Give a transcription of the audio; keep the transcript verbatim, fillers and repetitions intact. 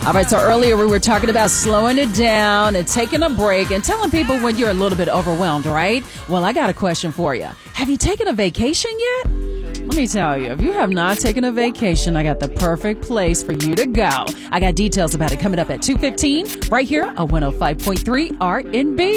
All right, so earlier we were talking about slowing it down and taking a break and telling people when you're a little bit overwhelmed, right? Well, I got a question for you. Have you taken a vacation yet? Let me tell you, if you have not taken a vacation, I got the perfect place for you to go. I got details about it coming up at two fifteen right here on one oh five point three R and B.